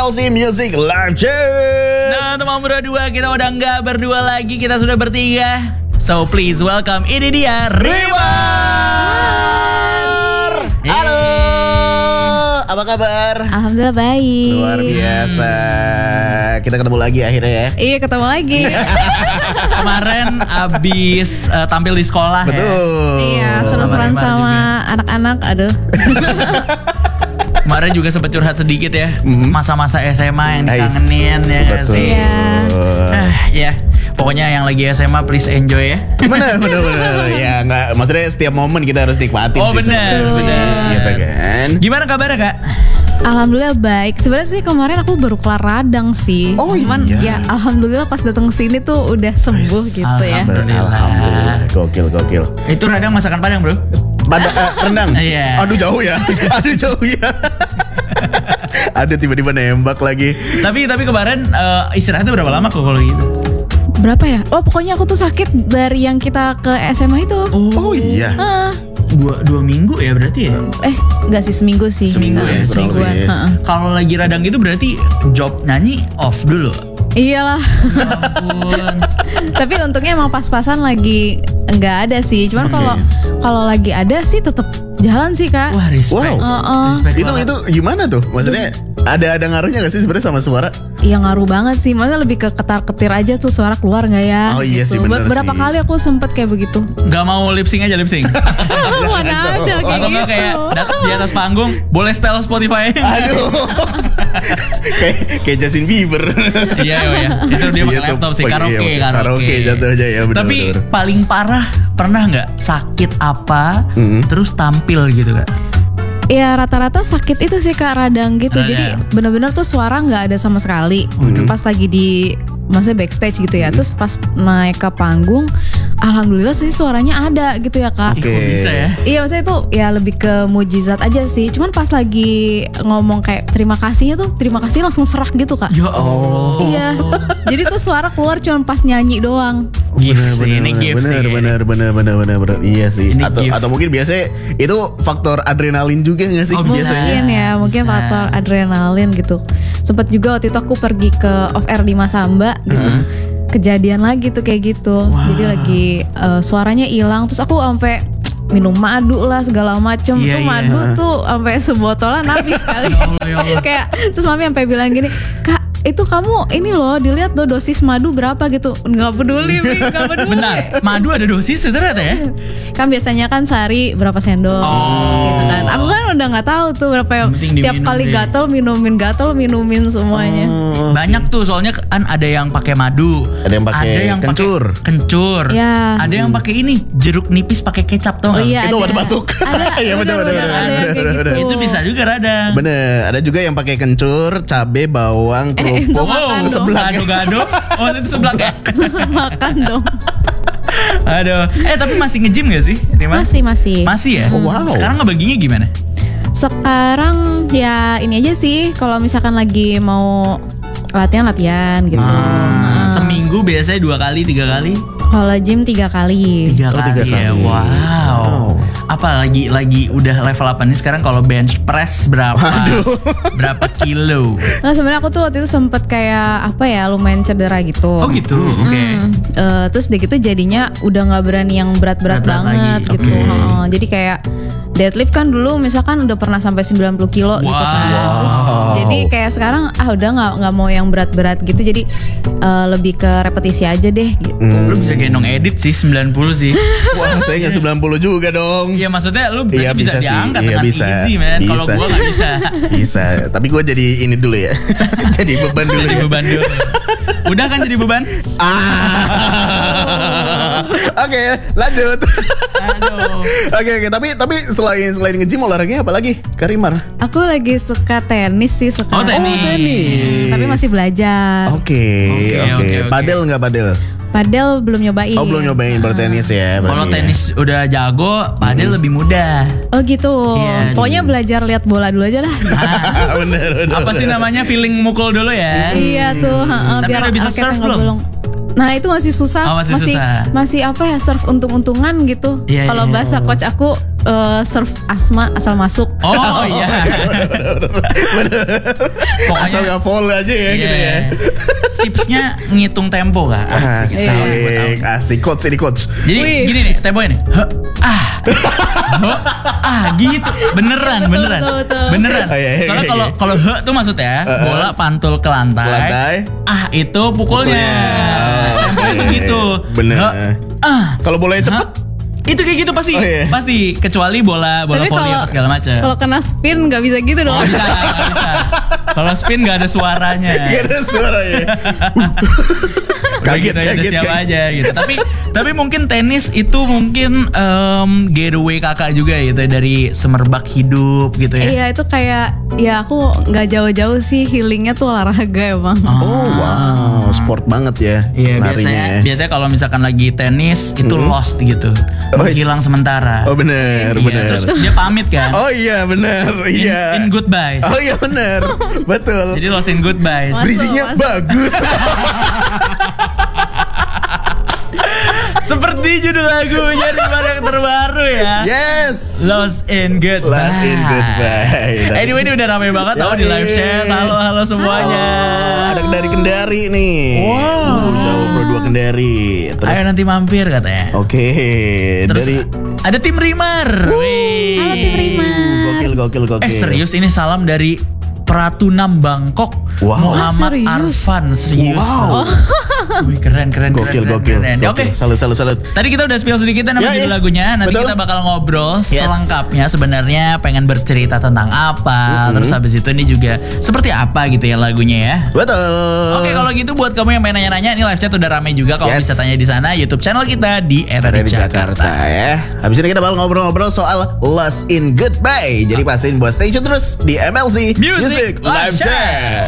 LC Music Live Check. Nah teman berdua, kita udah nggak berdua lagi, kita sudah bertiga. So please welcome, ini dia River. Halo, apa kabar? Alhamdulillah baik. Luar biasa. Kita ketemu lagi akhirnya ya. Iya, ketemu lagi. Kemarin abis tampil di sekolah. Betul. Iya, senang-senang sama anak-anak. Aduh. Kemarin juga sempat curhat sedikit ya, masa-masa SMA yang dikangenin ya nggak betul. sih? Ya, pokoknya yang lagi SMA please enjoy ya. Bener. Ya nggak, maksudnya setiap momen kita harus nikmatin. Oh, sih bener. sebenarnya. Gitu kan. Gimana kabarnya Kak? Alhamdulillah baik. Sebenarnya sih kemarin aku baru kelar radang sih. Oh, Cuman iya. ya alhamdulillah pas datang ke sini tuh udah sembuh gitu ya. Alhamdulillah. Gokil. Itu radang masakan Padang bro? Rendang. Iya. Aduh jauh ya. Aduh tiba-tiba nembak lagi. Tapi kemarin istirahatnya berapa lama kok kalau gitu? Berapa ya? Oh pokoknya aku tuh sakit dari yang kita ke SMA itu. Oh iya. Dua minggu ya berarti ya? Enggak sih, seminggu sih. Seminggu ya, kurang semingguan. lebih. Heeh. Kalau lagi radang gitu berarti job nyanyi off dulu. Iyalah. Ampun. Tapi untungnya emang pas-pasan lagi enggak ada sih. Cuman kalau lagi ada sih tetap jalan sih Kak. Wah respect. Wow. Respect Itu gimana tuh? Maksudnya ada ngaruhnya gak sih sebenarnya sama suara? Iya ngaruh banget sih. Maksudnya lebih ke ketar-ketir aja tuh suara keluar nggak ya? Oh iya gitu. sih, bener Berapa sih. kali aku sempet kayak begitu. Gak mau lip sync aja lip sync. Mana ada kayak Atau nggak gitu. kayak di atas panggung boleh setel Spotify. Aduh. kayak Justin Bieber. Iya. Itu dia pakai laptop sih, Karaoke jatuhnya ya benar. Tapi paling parah pernah nggak sakit apa terus tampil gitu Kak? Iya rata-rata sakit itu sih Kak radang gitu. Radang. Jadi benar-benar tuh suara nggak ada sama sekali. Pas lagi maksudnya backstage gitu ya. Terus pas naik ke panggung, alhamdulillah sih suaranya ada gitu ya Kak. Oke. Kok bisa ya? Iya maksudnya itu ya lebih ke mujizat aja sih. Cuman pas lagi ngomong kayak terima kasihnya tuh, terima kasih langsung serak gitu Kak. Ya Allah. Iya. Jadi tuh suara keluar cuma pas nyanyi doang. Gift sih, ini gift sih. Bener. Iya sih. Ini gift. Atau mungkin biasanya itu faktor adrenalin juga nggak sih Oh, biasanya? Mungkin ya, mungkin Bisa. faktor adrenalin gitu. Sempet juga waktu itu aku pergi ke off air di Masamba gitu. Kejadian lagi tuh kayak gitu. Jadi lagi suaranya hilang, terus aku sampai minum madu lah segala macem. Iya, Tuh madu tuh sampai sebotolan habis kali. Ya Allah. Kayak terus mami sampai bilang gini, "Kak, itu kamu ini loh dilihat loh dosis madu berapa gitu." Nggak peduli, Mi, nggak peduli. Bentar, madu ada dosis ternyata ya? Kan biasanya kan sehari berapa sendok gitu kan. Aku kan udah nggak tahu tuh berapa yang Penting tiap diminum kali deh. gatel minumin semuanya. Banyak tuh soalnya kan ada yang pakai madu, Ada yang pakai kencur. kencur. Ya. Ada yang pakai ini jeruk nipis pakai kecap tuh. Oh iya Itu ada. obat batuk. Ada. Iya, bener. Ada yang kayak Bener. gitu. Itu bisa juga radang. Bener. Ada juga yang pakai kencur, cabe, bawang, itu kerupuk, makan dong. seblak. Gado-gado. Oh itu sebelah ya. Makan dong. Aduh. Tapi masih nge-gym gak sih? Rima? Masih. Masih ya? Oh, wow. Sekarang ngebaginya gimana? Sekarang ya ini aja sih kalau misalkan lagi mau latihan gitu. Seminggu biasanya 2 kali, 3 kali? Kalau gym 3 kali. 3 kali tiga ya. kali. Wow. Apa lagi udah level apa nih sekarang kalau bench press berapa? Berapa kilo? Nah sebenarnya aku tuh waktu itu sempet kayak apa ya lumayan cedera gitu. Oh gitu. Oke. Terus deh gitu jadinya udah nggak berani yang berat-berat Berat-berat banget lagi. gitu. Oke. Jadi kayak deadlift kan dulu misalkan udah pernah sampai 90 kilo gitu kan. Terus jadi kayak sekarang udah nggak mau yang berat-berat gitu. Jadi lebih ke repetisi aja deh gitu. Lu bisa gendong edit sih 90 sih. Wah, saya nggak 90 juga dong. Iya maksudnya lu berarti Iya, bisa bisa sih. diangkat Iya, dengan bisa. easy man. Kalau Bisa gua sih. nggak bisa. Bisa. Tapi gue jadi ini dulu ya. Jadi beban dulu. Jadi ya. beban dulu. Udah kan jadi beban? Oke, lanjut. Aduh. Oke. Tapi selain nge-gym olahraganya apa lagi? Karimar. Aku lagi suka tenis sih Oh sekarang. tenis. Tapi masih belajar. Oke. Oke. Padel nggak padel? Padel belum nyobain. Oh belum nyobain bertenis ya. Kalau berarti ya. tenis udah jago, padel lebih mudah. Oh gitu. Iya, Pokoknya belajar lihat bola dulu aja lah. bener. Apa sih namanya feeling mukul dulu ya? Iya tuh. Tapi udah bisa raketnya serve nggak belum? bolong. Nah itu masih susah. Oh, masih susah. Masih apa ya serve untung-untungan gitu. Iya, Kalau iya. bahasa coach aku serve Asma asal masuk. Oh iya. Pokoknya Asal nggak fall aja ya iya. gitu ya. Tipsnya ngitung tempo kak. Asik coach ini coach. Jadi Wih. gini nih temponya nih. Gitu. Beneran. Betul. Beneran. Oh, iya. Soalnya kalau tuh maksudnya bola pantul ke lantai. Itu pukulnya. Temponya tuh gitu. Bener. Kalau bolanya cepet, Itu kayak gitu pasti. Oh, iya. Pasti kecuali bola Tapi voli apa segala macam. kalau kena spin nggak bisa gitu dong. Oh, bisa. Kalau spin nggak ada suaranya. gak ada suaranya. Udah gitu, udah siap aja gitu. Tapi mungkin tenis itu mungkin getaway kakak juga gitu dari semerbak hidup gitu ya. Iya itu kayak ya aku nggak jauh-jauh sih healingnya tuh olahraga emang. Oh wow, sport banget ya. Iya larinya. biasanya kalau misalkan lagi tenis itu lost gitu, menghilang sementara. Oh bener, Iya, bener. terus dia pamit kan. Oh iya bener, iya. In goodbye. Oh iya bener, betul. Jadi lost in goodbye. Masuk, Bridging-nya masuk. bagus. Seperti judul lagunya di yang terbaru ya. Yes. Lost in Goodbye. Lost in Goodbye. Anyway ini udah rame banget tau di live chat. Halo semuanya. Ada dari Kendari nih. Wow. Jauh berdua Kendari. Terus Ayo nanti mampir katanya. Oke, Terus dari ada tim Rimar. Wih. Halo tim Rimar. gokil. Serius ini salam dari Pratunam Bangkok. Wow. Muhammad serius? Arfan. Serius. Wow. Wih keren. Gokil. Oke. Salut. Tadi kita udah spill sedikit nama Ya, judul ya. lagunya. Nanti Betul. kita bakal ngobrol Yes. selengkapnya. Sebenarnya pengen bercerita tentang apa. Terus habis itu ini juga seperti apa gitu ya lagunya ya. Betul. Oke kalau gitu buat kamu yang pengen nanya-nanya, ini live chat udah rame juga. Kalau Yes. bisa tanya di sana YouTube channel kita di Era Ada di Jakarta. ya. Habis ini kita bakal ngobrol-ngobrol soal Lost in Goodbye. Jadi pastiin buat stay tune terus di MLC Music Live Chat.